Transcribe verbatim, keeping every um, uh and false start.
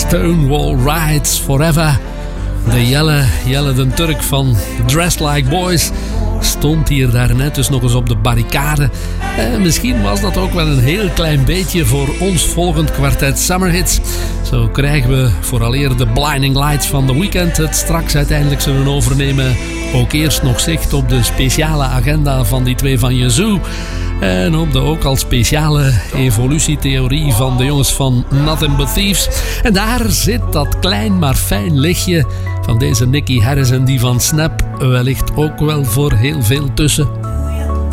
Stonewall Rides Forever. De Jelle, Jelle den Turk van Dressed Like Boys stond hier daarnet dus nog eens op de barricade. En misschien was dat ook wel een heel klein beetje voor ons volgend kwartet Summerhits. Zo krijgen we vooraleer de Blinding Lights van The Weeknd het straks uiteindelijk zullen overnemen ook eerst nog zicht op de speciale agenda van die twee van Yazoo. En op de ook al speciale evolutietheorie van de jongens van Nothing But Thieves. En daar zit dat klein maar fijn lichtje van deze Nicky Harris en die van Snap wellicht ook wel voor heel veel tussen.